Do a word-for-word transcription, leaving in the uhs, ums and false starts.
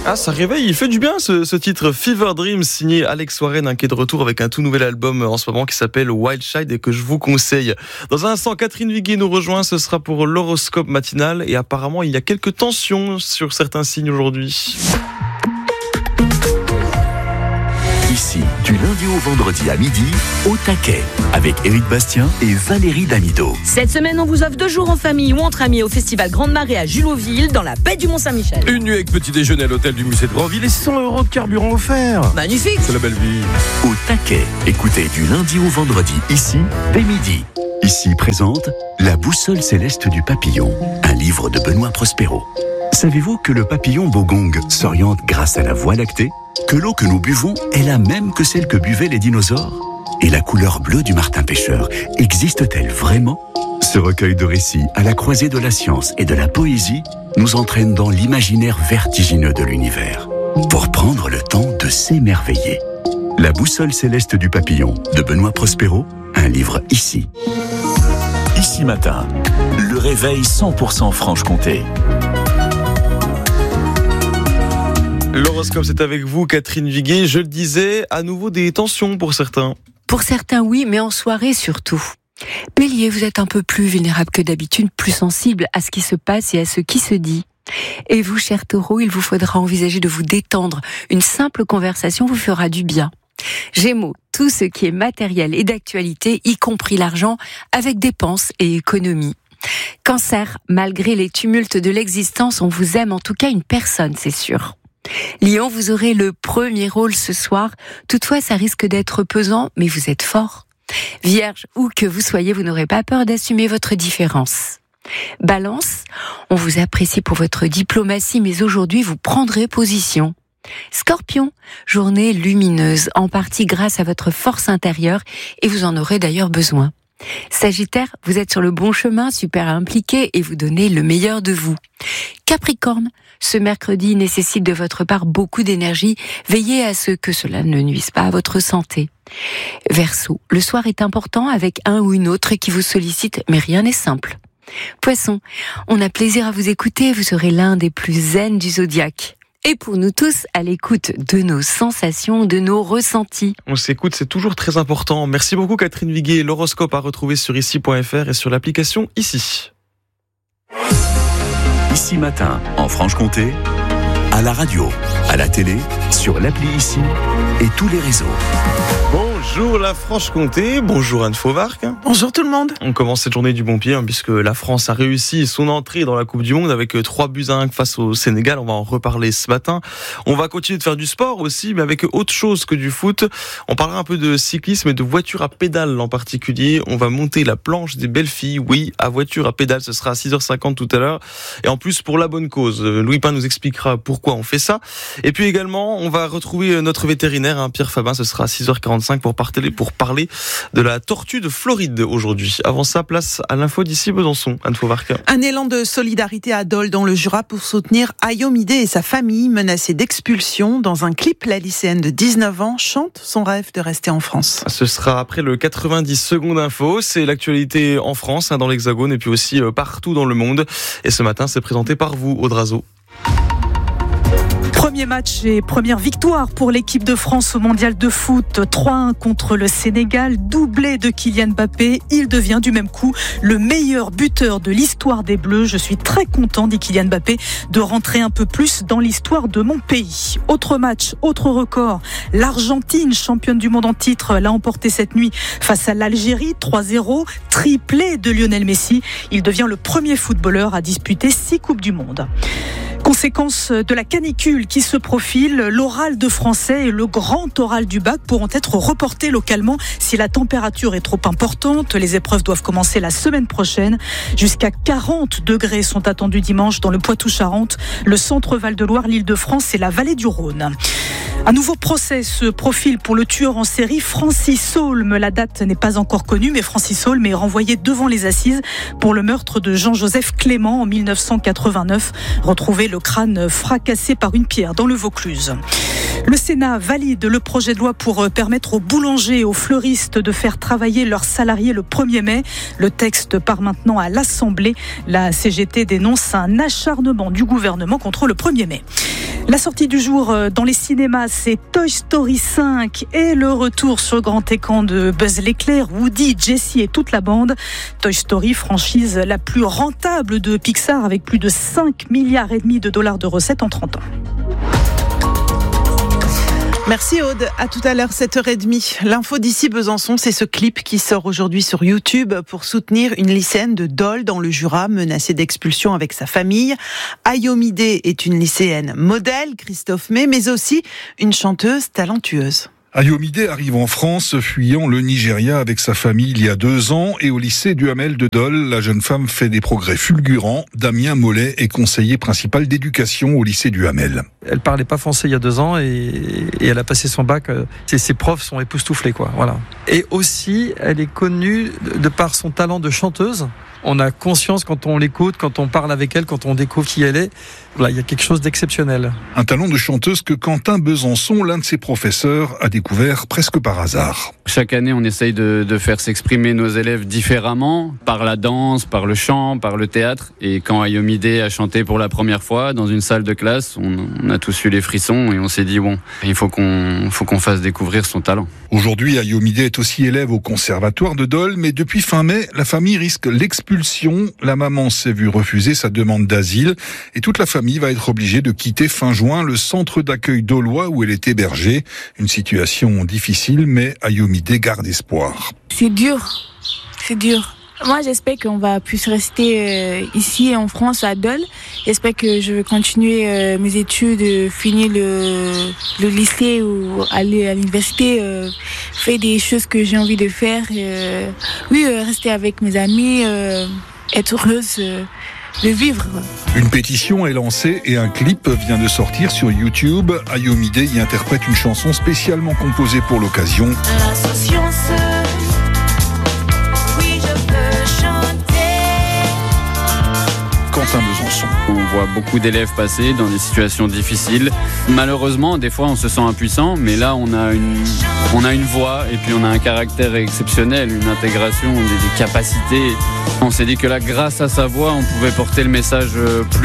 Ah, ça réveille, il fait du bien ce, ce titre Fever Dream signé Alex Warren, hein, qui est de retour avec un tout nouvel album en ce moment qui s'appelle Wild Child et que je vous conseille. Dans un instant, Catherine Viguier nous rejoint, ce sera pour l'horoscope matinal et apparemment il y a quelques tensions sur certains signes aujourd'hui. Ici, du lundi au vendredi à midi, au taquet, avec Éric Bastien et Valérie Damido. Cette semaine, on vous offre deux jours en famille ou entre amis au Festival Grande Marée à Juloville, dans la baie du Mont-Saint-Michel. Une nuit avec petit déjeuner à l'hôtel du musée de Grandville et cent euros de carburant offert. Magnifique. C'est la belle vie. Au taquet, écoutez du lundi au vendredi, ici, dès midi. Ici présente La boussole céleste du papillon, un livre de Benoît Prospero. Savez-vous que le papillon bogong s'oriente grâce à la Voie lactée ? Que l'eau que nous buvons est la même que celle que buvaient les dinosaures ? Et la couleur bleue du martin pêcheur existe-t-elle vraiment ? Ce recueil de récits à la croisée de la science et de la poésie nous entraîne dans l'imaginaire vertigineux de l'univers pour prendre le temps de s'émerveiller. La boussole céleste du papillon de Benoît Prospero, un livre ici. Ici matin, le réveil cent pour cent Franche-Comté. L'horoscope, c'est avec vous, Catherine Viguier. Je le disais, à nouveau des tensions pour certains. Pour certains, oui, mais en soirée surtout. Bélier, vous êtes un peu plus vulnérable que d'habitude, plus sensible à ce qui se passe et à ce qui se dit. Et vous, cher Taureau, il vous faudra envisager de vous détendre. Une simple conversation vous fera du bien. Gémeaux, tout ce qui est matériel et d'actualité, y compris l'argent, avec dépenses et économie. Cancer, malgré les tumultes de l'existence, on vous aime, en tout cas une personne, c'est sûr. Lion, vous aurez le premier rôle ce soir. Toutefois, ça risque d'être pesant, mais vous êtes fort. Vierge, où que vous soyez, vous n'aurez pas peur d'assumer votre différence. Balance, on vous apprécie pour votre diplomatie, mais aujourd'hui, vous prendrez position. Scorpion, journée lumineuse, en partie grâce à votre force intérieure, et vous en aurez d'ailleurs besoin. Sagittaire, vous êtes sur le bon chemin, super impliqué, et vous donnez le meilleur de vous. Capricorne, ce mercredi nécessite de votre part beaucoup d'énergie. Veillez à ce que cela ne nuise pas à votre santé. Verseau, le soir est important avec un ou une autre qui vous sollicite, mais rien n'est simple. Poisson, on a plaisir à vous écouter, vous serez l'un des plus zen du zodiaque. Et pour nous tous, à l'écoute de nos sensations, de nos ressentis. On s'écoute, c'est toujours très important. Merci beaucoup Catherine Viguier. L'horoscope à retrouver sur ici point f r et sur l'application Ici. Ici matin, en Franche-Comté, à la radio, à la télé, sur l'appli Ici et tous les réseaux. Bonjour la Franche-Comté, bonjour Anne Fauvarc. Bonjour tout le monde. On commence cette journée du bon pied, hein, puisque la France a réussi son entrée dans la Coupe du Monde avec trois buts à un face au Sénégal. On va en reparler ce matin. On va continuer de faire du sport aussi, mais avec autre chose que du foot. On parlera un peu de cyclisme et de voiture à pédale en particulier. On va monter la planche des belles filles, oui, à voiture à pédale. Ce sera à six heures cinquante tout à l'heure. Et en plus, pour la bonne cause. Louis Pain nous expliquera pourquoi on fait ça. Et puis également, on va retrouver notre vétérinaire, hein, Pierre Fabin. Ce sera à six heures quarante-cinq pour parler, pour parler de la tortue de Floride aujourd'hui. Avant ça, place à l'info d'ici Besançon. Anne Fauvarc. Un élan de solidarité à Dole dans le Jura pour soutenir Ayomide et sa famille menacée d'expulsion. Dans un clip, la lycéenne de dix-neuf ans chante son rêve de rester en France. Ce sera après le quatre-vingt-dix secondes info. C'est l'actualité en France, hein, dans l'Hexagone et puis aussi euh, partout dans le monde. Et ce matin, c'est présenté par vous, Audrazo. Premier match et première victoire pour l'équipe de France au mondial de foot. trois un contre le Sénégal, doublé de Kylian Mbappé. Il devient du même coup le meilleur buteur de l'histoire des Bleus. Je suis très content, dit Kylian Mbappé, de rentrer un peu plus dans l'histoire de mon pays. Autre match, autre record. L'Argentine, championne du monde en titre, l'a emporté cette nuit face à l'Algérie, trois zéro. Triplé de Lionel Messi. Il devient le premier footballeur à disputer six Coupes du Monde. Conséquence de la canicule qui se profile, l'oral de français et le grand oral du bac pourront être reportés localement si la température est trop importante. Les épreuves doivent commencer la semaine prochaine. Jusqu'à quarante degrés sont attendus dimanche dans le Poitou-Charentes, le centre Val-de-Loire, l'Île-de-France et la vallée du Rhône. Un nouveau procès se profile pour le tueur en série Francis Saulme. La date n'est pas encore connue, mais Francis Saulme est renvoyé devant les assises pour le meurtre de Jean-Joseph Clément en dix-neuf cent quatre-vingt-neuf. Retrouvé le crâne fracassé par une pierre dans le Vaucluse. Le Sénat valide le projet de loi pour permettre aux boulangers et aux fleuristes de faire travailler leurs salariés le premier mai. Le texte part maintenant à l'Assemblée. La C G T dénonce un acharnement du gouvernement contre le premier mai. La sortie du jour dans les cinémas, c'est Toy Story cinq et le retour sur le grand écran de Buzz l'éclair, Woody, Jessie et toute la bande. Toy Story, franchise la plus rentable de Pixar avec plus de cinq milliards et demi de dollars de recettes en trente ans. Merci Aude, à tout à l'heure, sept heures trente. L'info d'ici Besançon, c'est ce clip qui sort aujourd'hui sur YouTube pour soutenir une lycéenne de Dole dans le Jura, menacée d'expulsion avec sa famille. Ayomide est une lycéenne modèle, Christophe May, mais aussi une chanteuse talentueuse. Ayomide arrive en France, fuyant le Nigeria avec sa famille il y a deux ans, et au lycée Duhamel de Dole, la jeune femme fait des progrès fulgurants. Damien Mollet est conseiller principal d'éducation au lycée Duhamel. Elle parlait pas français il y a deux ans et, et elle a passé son bac. Ses, ses profs sont époustouflés, quoi. Voilà. Et aussi, elle est connue de par son talent de chanteuse. On a conscience quand on l'écoute, quand on parle avec elle, quand on découvre qui elle est. Voilà, il y a quelque chose d'exceptionnel. Un talent de chanteuse que Quentin Besançon, l'un de ses professeurs, a découvert presque par hasard. Chaque année, on essaye de, de faire s'exprimer nos élèves différemment, par la danse, par le chant, par le théâtre. Et quand Ayomide a chanté pour la première fois dans une salle de classe, on, on a tous eu les frissons et on s'est dit, bon, il faut qu'on, faut qu'on fasse découvrir son talent. Aujourd'hui, Ayomide est aussi élève au conservatoire de Dole, mais depuis fin mai, la famille risque l'expulsion. La maman s'est vue refuser sa demande d'asile et toute la famille va être obligée de quitter fin juin le centre d'accueil dolois où elle est hébergée. Une situation difficile, mais Ayomide garde espoir. C'est dur, c'est dur. Moi, j'espère qu'on va plus rester euh, ici en France, à Dole. J'espère que je vais continuer euh, mes études, euh, finir le, le lycée ou aller à l'université, euh, faire des choses que j'ai envie de faire. Euh, oui, euh, rester avec mes amis, euh, être heureuse. Euh, de vivre. Une pétition est lancée et un clip vient de sortir sur YouTube. Ayomide y interprète une chanson spécialement composée pour l'occasion. L'insouciance, oui je peux chanter. Quentin Besançon. On voit beaucoup d'élèves passer dans des situations difficiles. Malheureusement, des fois on se sent impuissant, mais là on a une, on a une voix et puis on a un caractère exceptionnel, une intégration, des, des capacités. On s'est dit que là, grâce à sa voix, on pouvait porter le message plus